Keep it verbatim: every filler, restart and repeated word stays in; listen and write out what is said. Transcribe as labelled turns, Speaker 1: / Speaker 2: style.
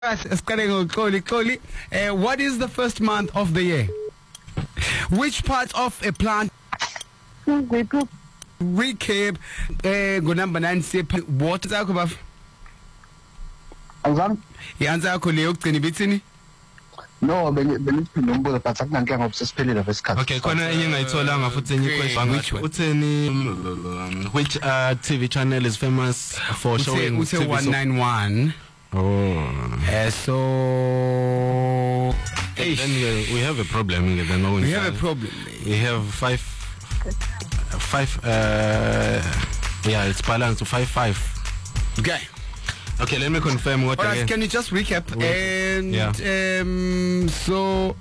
Speaker 1: Koli, Koli, uh, what is the first month of the year? Which part of a plant? Recap. Go number nine. Sip water. Zakho baf.
Speaker 2: Azam.
Speaker 1: Yanza yakho leyo kugcina ibithini?
Speaker 2: No, beniphinda umbuzo but akunankinga ngoba sesiphelile vesikhathi.
Speaker 3: Okay, khona enye engayitholanga futhi enye question. Utheni which uh, T V channel is famous for showing
Speaker 1: T V one ninety-one?
Speaker 3: Oh.
Speaker 1: Uh, so
Speaker 3: then we, we have a problem. Then
Speaker 1: we have a problem.
Speaker 3: We have five, five. Uh, yeah, it's balanced to five five.
Speaker 1: Okay.
Speaker 3: Okay, let me confirm what.
Speaker 1: All right, can you just recap?
Speaker 3: Wait.
Speaker 1: And
Speaker 3: yeah.
Speaker 1: um, so.